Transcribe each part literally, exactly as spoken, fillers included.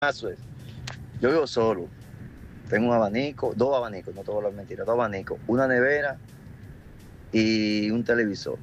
Eso es. Yo vivo solo. Tengo un abanico, dos abanicos, no te voy a hablar mentira, dos abanicos, una nevera y un televisor.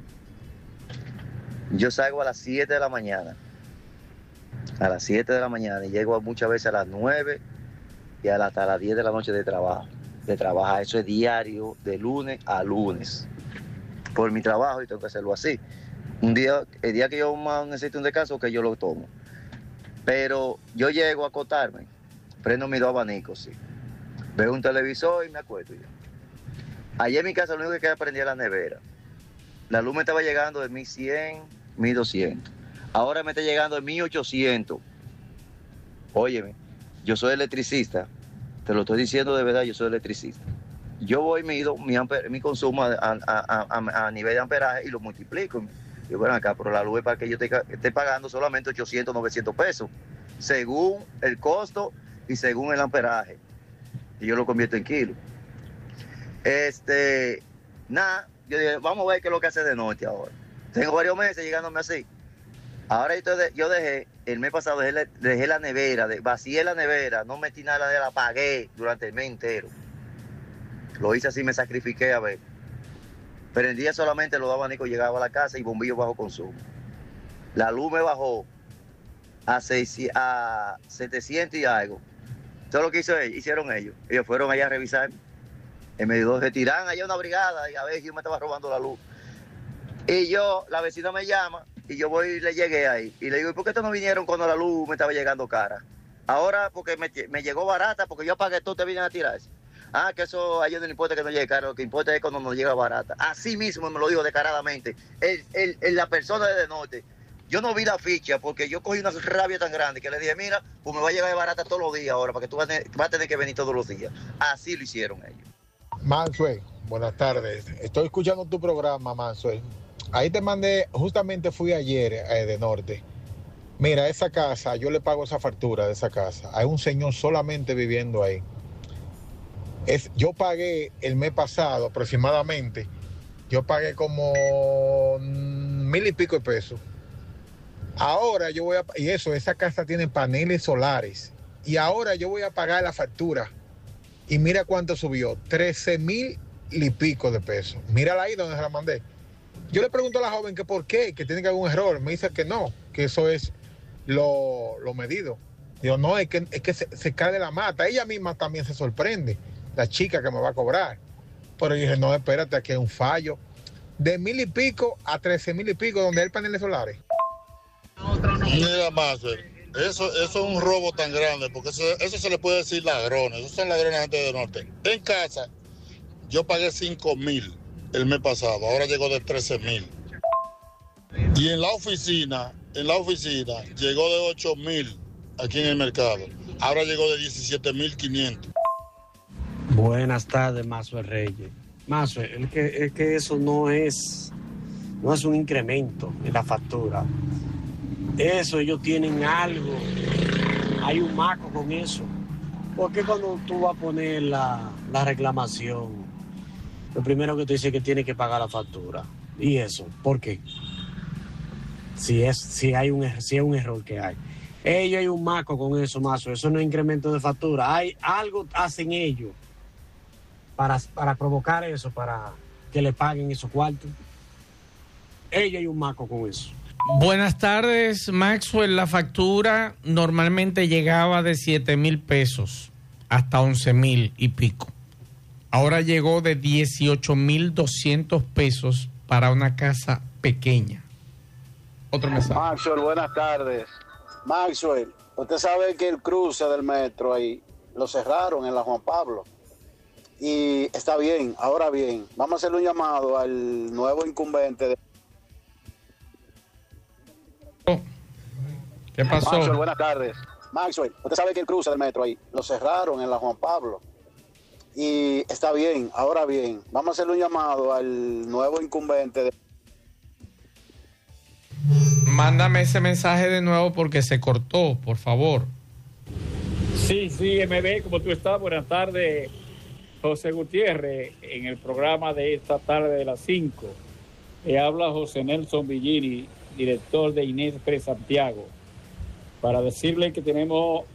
Yo salgo a las siete de la mañana. A las siete de la mañana y llego muchas veces a las nueve y hasta las diez de la noche de trabajo. De trabajar, eso es diario, de lunes a lunes. Por mi trabajo y tengo que hacerlo así. Un día, el día que yo más necesito un descanso, que yo lo tomo. Pero yo llego a acotarme, prendo mis dos abanicos, sí. Veo un televisor y me acuesto ya. Allí en mi casa lo único que queda prendía la nevera. La luz me estaba llegando de mil cien, mil doscientos. Ahora me está llegando de mil ochocientos. Óyeme, yo soy electricista. Te lo estoy diciendo de verdad, yo soy electricista. Yo voy, mido mi, amper, mi consumo a, a, a, a nivel de amperaje y lo multiplico. Y bueno, acá, pero la luz es para que yo esté, esté pagando solamente ochocientos, novecientos pesos, según el costo y según el amperaje. Y yo lo convierto en kilos. Este, nada, yo dije, vamos a ver qué es lo que hace de noche ahora. Tengo varios meses llegándome así. Ahora yo dejé, el mes pasado dejé la, dejé la nevera, vacié la nevera, no metí nada de la, apagué durante el mes entero. Lo hice así, me sacrifiqué a ver. Pero el día solamente los abanicos llegaba a la casa y bombillos bajo consumo. La luz me bajó a, seiscientos, a setecientos y algo. Todo lo que hizo ellos, hicieron ellos. Ellos fueron allá a revisar. En medio de tiran allá una brigada y a ver si yo me estaba robando la luz. Y yo, la vecina me llama y yo voy y le llegué ahí. Y le digo, ¿y por qué estos no vinieron cuando la luz me estaba llegando cara? Ahora porque me, me llegó barata, porque yo pagué todo, te vienen a tirar eso. Ah, que eso a ellos no importa que no llegue caro, lo que importa es cuando nos llega barata. Así mismo me lo dijo descaradamente. El, el, el, la persona de norte. Yo no vi la ficha porque yo cogí una rabia tan grande que le dije, mira, pues me va a llegar de barata todos los días ahora, para que tú vas a, tener, vas a tener que venir todos los días. Así lo hicieron ellos. Maxwell, buenas tardes. Estoy escuchando tu programa, Maxwell. Ahí te mandé, justamente fui ayer eh, de norte. Mira, esa casa, yo le pago esa factura de esa casa. Hay un señor solamente viviendo ahí. Es, yo pagué el mes pasado aproximadamente, yo pagué como mil y pico de pesos. Ahora yo voy a, y eso, esa casa tiene paneles solares. Y ahora yo voy a pagar la factura. Y mira cuánto subió, trece mil y pico de pesos. Mírala ahí donde se la mandé. Yo le pregunto a la joven que por qué, que tiene que haber un error. Me dice que no, que eso es lo, lo medido. Digo, no, es que, es que se, se cae de la mata. Ella misma también se sorprende, la chica que me va a cobrar. Pero yo dije, no, espérate, aquí hay un fallo. De mil y pico a trece mil y pico, donde hay paneles solares. Mira, más, eso, eso es un robo tan grande, porque eso, eso se le puede decir ladrones. Esos son ladrones gente del norte. En casa, yo pagué cinco mil el mes pasado, ahora llegó de trece mil. Y en la oficina, en la oficina, llegó de ocho mil aquí en el mercado. Ahora llegó de diecisiete mil quinientos. Buenas tardes, Mazo Reyes. Mazo, es que, es que eso no es, no es un incremento en la factura. Eso, ellos tienen algo. Hay un maco con eso. Porque cuando tú vas a poner la, la reclamación, lo primero que te dice es que tiene que pagar la factura. ¿Y eso? ¿Por qué? Si es, si hay un, si es un error que hay. Ellos hay un maco con eso, Mazo. Eso no es incremento de factura. Hay algo hacen ellos para, para provocar eso, para que le paguen esos cuartos. Ellos hay un maco con eso. Buenas tardes, Maxwell. La factura normalmente llegaba de siete mil pesos hasta once mil y pico. Ahora llegó de dieciocho mil doscientos pesos para una casa pequeña. Otro mensaje. Maxwell, buenas tardes. Maxwell, usted sabe que el cruce del metro ahí lo cerraron en la Juan Pablo. Y está bien, ahora bien, vamos a hacerle un llamado al nuevo incumbente de... ¿Qué pasó? Maxwell, buenas tardes. Maxwell, usted sabe que el cruce del metro ahí lo cerraron en la Juan Pablo. Y está bien, ahora bien, vamos a hacerle un llamado al nuevo incumbente de... Mándame ese mensaje de nuevo porque se cortó, por favor. Sí, sí, M B, ¿cómo tú estás? Buenas tardes, José Gutiérrez, en el programa de esta tarde de las cinco. Le habla José Nelson Villini, director de Inés Pre Santiago. para decirle que tenemos